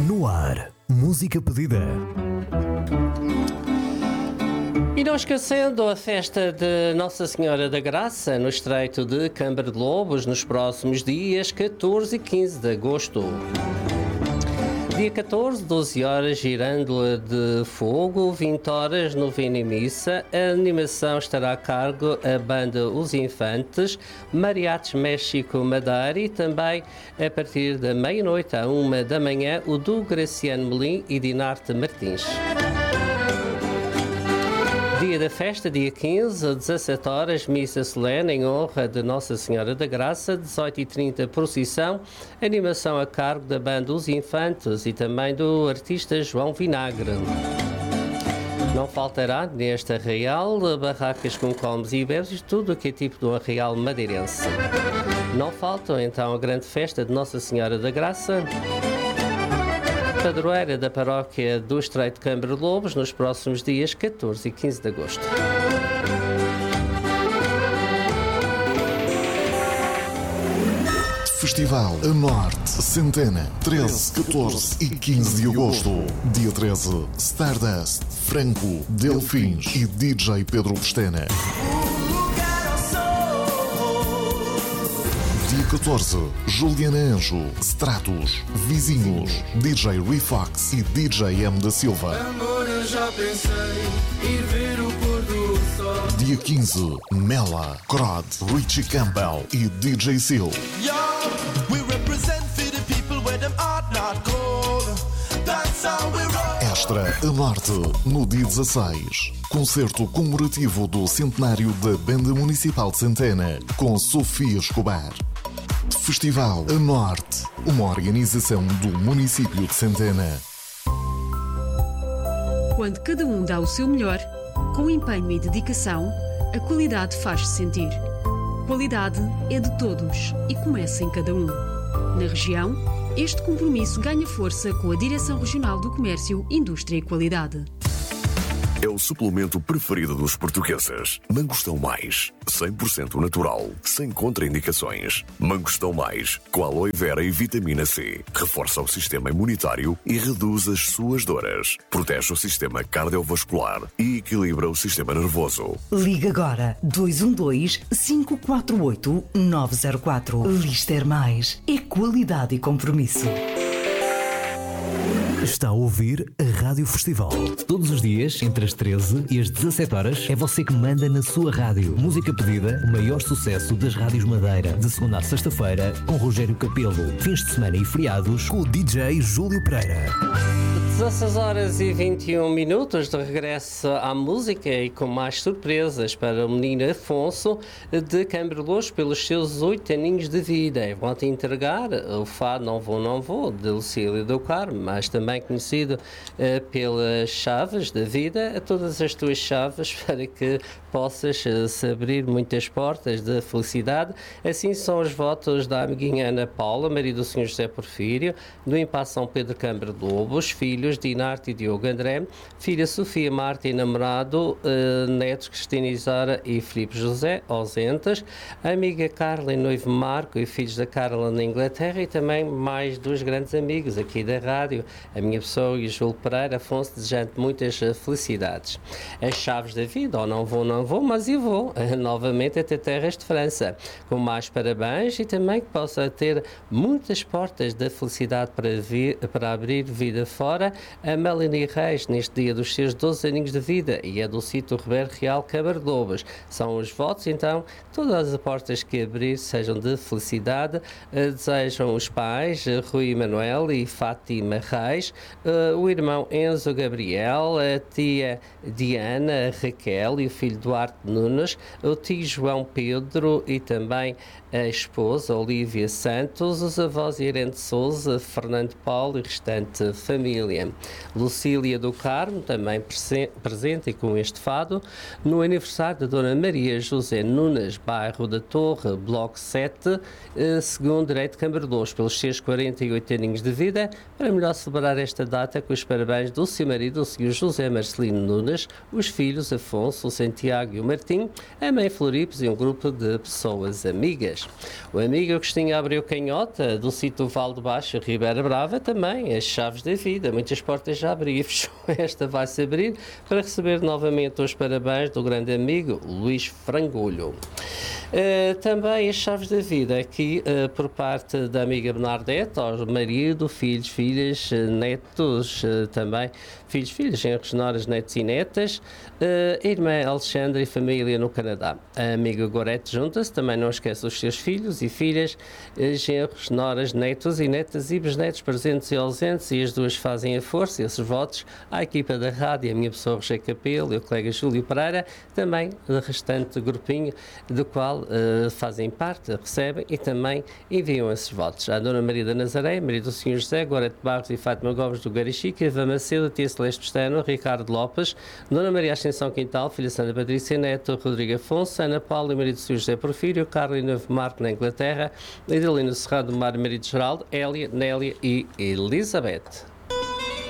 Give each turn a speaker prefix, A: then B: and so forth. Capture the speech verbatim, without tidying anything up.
A: No ar, música pedida.
B: E não esquecendo a festa de Nossa Senhora da Graça no Estreito de Câmara de Lobos nos próximos dias catorze e quinze de agosto. Dia catorze, doze horas, girândola de fogo, vinte horas, novena e missa. A animação estará a cargo a banda Os Infantes, Mariachis México Madeira e também a partir da meia-noite à uma da manhã o do Graciano Melim e Dinarte Martins. Dia da festa, dia quinze, às dezassete horas, missa solene em honra de Nossa Senhora da Graça, dezoito e trinta, procissão, animação a cargo da banda Os Infantes e também do artista João Vinagre. Não faltará neste arraial barracas com comes e bebes, tudo o que é tipo do arraial madeirense. Não faltam então a grande festa de Nossa Senhora da Graça, padroeira da paróquia do Estreito de Câmara de Lobos, nos próximos dias catorze e quinze de agosto.
C: Festival a Norte, Centena, treze, catorze e quinze de agosto. Dia treze, Stardust, Franco, Delfins e D J Pedro Pestana. Dia catorze, Juliana Anjo, Stratos, Vizinhos, D J Refox e D J M da Silva.
D: Amor, eu já pensei ir ver o pôr do sol.
C: Dia quinze, Mela, Crod, Richie Campbell e D J Seal.
D: Yo, we represent for the people where them heart not cold. That's how we roll.
C: Extra a Norte, no dia dezasseis. Concerto comemorativo do centenário da Banda Municipal de Centena, com Sofia Escobar. Festival a Norte, uma organização do município de Centena.
E: Quando cada um dá o seu melhor, com empenho e dedicação, a qualidade faz-se sentir. Qualidade é de todos e começa em cada um. Na região, este compromisso ganha força com a Direção Regional do Comércio, Indústria e Qualidade.
F: É o suplemento preferido dos portugueses. Mangostão Mais, cem por cento natural, sem contraindicações. Mangostão Mais, com aloe vera e vitamina C. Reforça o sistema imunitário e reduz as suas dores. Protege o sistema cardiovascular e equilibra o sistema nervoso.
G: Liga agora dois um dois, cinco quatro oito, nove zero quatro. Lister Mais é qualidade e compromisso.
A: Está a ouvir a Rádio Festival. Todos os dias, entre as treze e as dezassete horas, é você que manda na sua rádio. Música pedida, o maior sucesso das rádios Madeira. De segunda a sexta-feira, com Rogério Capelo. Fins de semana e feriados, com o D J Júlio Pereira.
B: dezasseis horas e vinte e um minutos de regresso à música e com mais surpresas para o menino Afonso de Câmara de Lobos pelos seus oito aninhos de vida. E vão-te entregar o fado Não Vou, Não Vou, de Lucília do Carmo, mas também conhecido uh, pelas chaves da vida, a todas as tuas chaves para que possas uh, se abrir muitas portas de felicidade. Assim são os votos da amiguinha Ana Paula, marido do senhor José Porfírio, do Impasse São Pedro Câmara de Lobos, filhos Dinarte e Diogo André, filha Sofia Marta e namorado, uh, netos Cristina Isara e Filipe José, ausentes, a amiga Carla e noivo Marco e filhos da Carla na Inglaterra e também mais dois grandes amigos aqui da rádio, a minha pessoa e o Júlio Pereira, Afonso, desejando muitas felicidades. As chaves da vida, ou não vou, não vou, mas eu vou, novamente até terras de França, com mais parabéns e também que possa ter muitas portas da felicidade para, vir, para abrir vida fora, a Melanie Reis, neste dia dos seus doze aninhos de vida, e a do sítio Ribeiro Real Câmara de Lobos. São os votos, então, todas as portas que abrir sejam de felicidade. Desejam os pais, Rui Emanuel e Fátima Reis, Uh, o irmão Enzo Gabriel, a tia Diana Raquel e o filho Duarte Nunes, o tio João Pedro e também a esposa Olívia Santos, os avós Irene Souza, Fernando Paulo e restante família. Lucília do Carmo, também presente e com este fado, no aniversário da Dona Maria José Nunes, bairro da Torre, bloco sete, segundo direito de Câmara de Lobos, pelos seus quarenta e oito aninhos de vida, para melhor celebrar esta data com os parabéns do seu marido, o senhor José Marcelino Nunes, os filhos Afonso, o Santiago e o Martim, a mãe Floripes e um grupo de pessoas amigas. Neves. O amigo Agostinho Abreu Canhota, do sítio Val de Baixo, Ribeira Brava, também as chaves da vida. Muitas portas já abriu e fechou. Esta vai-se abrir para receber novamente os parabéns do grande amigo Luís Frangolho. Uh, também as chaves da vida aqui uh, por parte da amiga Bernadette, ao marido, filhos, filhas, uh, netos, uh, também filhos, filhas, genros, noras, netos e netas, uh, irmã Alexandra e família no Canadá. A amiga Gorete junta-se, também não esquece os seus filhos e filhas, uh, genros, noras, netos e netas e bisnetos presentes e ausentes, e as duas fazem a força e esses votos à equipa da rádio, a minha pessoa Roger Capelo e o colega Júlio Pereira, também o restante grupinho do qual Uh, fazem parte, recebem e também enviam esses votos. A Dona Maria da Nazaré, Maria do Senhor José, Gorete Barros e Fátima Gomes do Garichica, Eva Macedo, Tia Celeste Pestano, Ricardo Lopes, Dona Maria Ascensão Quintal, Filha Santa Patrícia Neto, Rodrigo Afonso, Ana Paula e Maria do Senhor José Porfírio, Carolina Marco na Inglaterra, Idalina Serrado do Mar, Maria de Geraldo, Hélia, Nélia e Elizabeth.